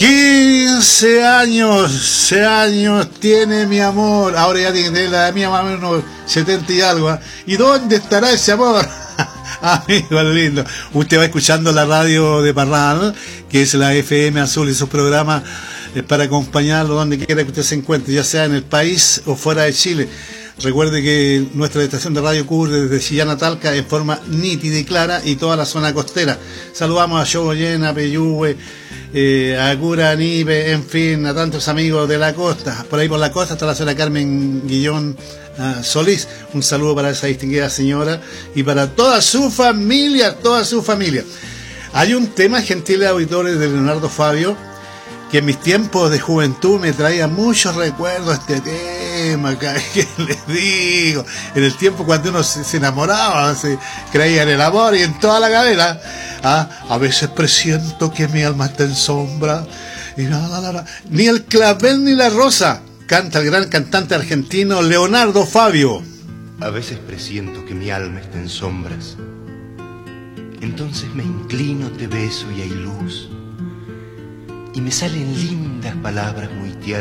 15 años tiene mi amor. Ahora ya tiene la mía más o menos unos 70 y algo. ¿Eh? ¿Y dónde estará ese amor? Amigo lindo. Usted va escuchando la radio de Parral, que es la FM Azul, y sus programas para acompañarlo donde quiera que usted se encuentre, ya sea en el país o fuera de Chile. Recuerde que nuestra estación de radio cubre desde Chillán a Talca en forma nítida y clara y toda la zona costera. Saludamos a Chogoyena, Peyúgue, a Cura, Nipe, en fin, a tantos amigos de la costa. Por ahí por la costa está la señora Carmen Guillón Solís. Un saludo para esa distinguida señora y para toda su familia, Hay un tema, gentiles auditores, de Leonardo Fabio, que en mis tiempos de juventud me traía muchos recuerdos este tema, que les digo, en el tiempo cuando uno se enamoraba, se creía en el amor y en toda la cadena. A veces presiento que mi alma está en sombra, y ni el clavel ni la rosa, canta el gran cantante argentino Leonardo Fabio. A veces presiento que mi alma está en sombras, entonces me inclino, te beso y hay luz, y me salen lindas palabras muy tiernas.